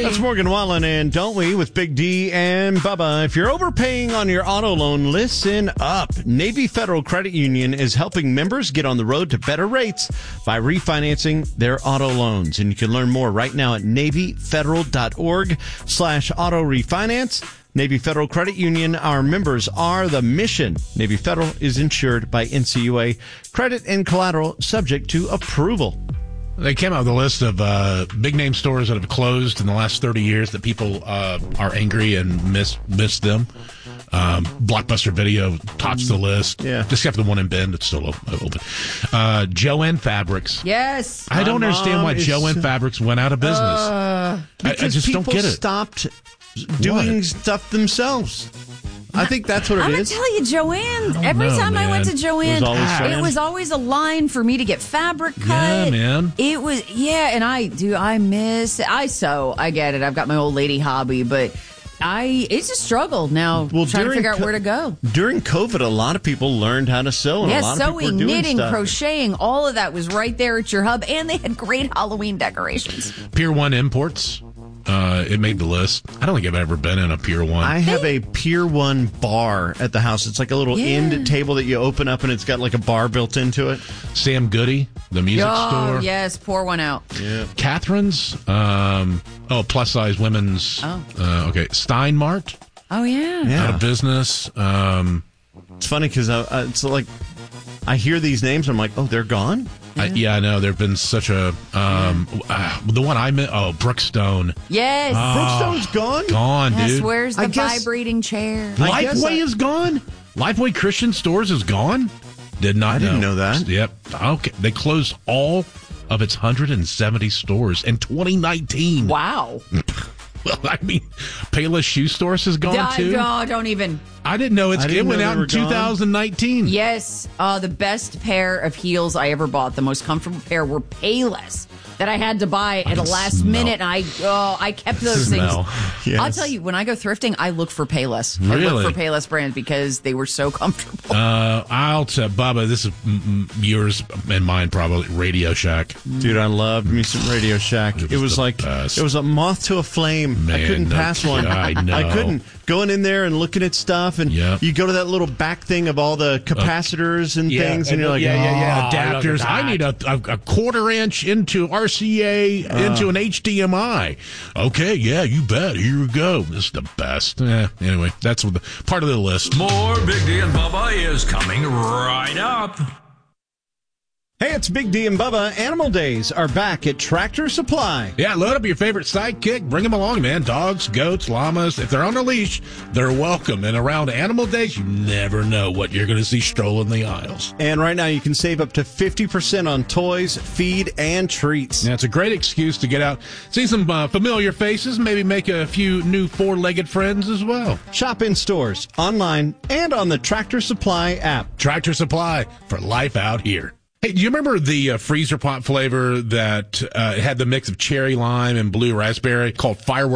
That's Morgan Wallen and Don't We with Big D and Bubba. If you're overpaying on your auto loan, listen up. Navy Federal Credit Union is helping members get on the road to better rates by refinancing their auto loans. And you can learn more right now at NavyFederal.org/auto refinance. Navy Federal Credit Union, our members are the mission. Navy Federal is insured by NCUA. Credit and collateral subject to approval. They came out with a list of big-name stores that have closed in the last 30 years that people are angry and miss them. Blockbuster Video tops the list. Yeah. Except the one in Bend. It's still open. Jo-Ann Fabrics. Yes. I don't understand why Jo-Ann Fabrics went out of business. I just don't get it. Stopped doing stuff themselves. I think that's what it is. I'm going to tell you, Jo-Ann, every time I went to Jo-Ann, it was always a line for me to get fabric cut. Yeah, man. It was, and I sew. I get it. I've got my old lady hobby, but it's a struggle now trying to figure out where to go. During COVID, a lot of people learned how to sew. And a lot of sewing, people were doing knitting, stuff. Crocheting, all of that was right there at your hub, and they had great Halloween decorations. Pier 1 Imports. It made the list. I don't think I've ever been in a Pier 1. I have a Pier 1 bar at the house. It's like a little end table that you open up, and it's got like a bar built into it. Sam Goody, the music store. Oh, yes. Pour one out. Yeah. Catherine's. Plus-size women's. Okay. Steinmart. Oh, yeah. Out of business. It's funny because it's like I hear these names, and I'm like, oh, they're gone? I know. There have been such a... the one I meant... Oh, Brookstone. Yes. Brookstone's gone? Gone, yes, dude. Where's the vibrating chair? Lifeway is gone? Lifeway Christian Stores is gone? Did not know. I didn't know that. Yep. Okay. They closed all of its 170 stores in 2019. Wow. Well, I mean, Payless Shoe Stores is gone, too. Don't even... I didn't know it went out in 2019. Yes, the best pair of heels I ever bought, the most comfortable pair, were Payless that I had to buy at the last minute. And I kept those things. Yes. I'll tell you, when I go thrifting, I look for Payless. Really? I look for Payless brands because they were so comfortable. I'll tell Bubba, this is yours and mine probably, Radio Shack. Dude, I loved me some Radio Shack. It was like best. It was a moth to a flame. Man, I couldn't pass one. I know. I couldn't. Going in there and looking at stuff, and you go to that little back thing of all the capacitors and things, and you're like, adapters. I need a quarter inch into RCA into an HDMI. Okay, yeah, you bet. Here we go. This is the best. Anyway, that's part of the list. More Big D and Bubba is coming right up. Hey, it's Big D and Bubba. Animal Days are back at Tractor Supply. Yeah, load up your favorite sidekick. Bring them along, man. Dogs, goats, llamas. If they're on a leash, they're welcome. And around Animal Days, you never know what you're going to see strolling the aisles. And right now, you can save up to 50% on toys, feed, and treats. Yeah, it's a great excuse to get out, see some familiar faces, maybe make a few new four-legged friends as well. Shop in stores, online, and on the Tractor Supply app. Tractor Supply, for life out here. Hey, do you remember the freezer pot flavor that had the mix of cherry lime and blue raspberry called Fireworks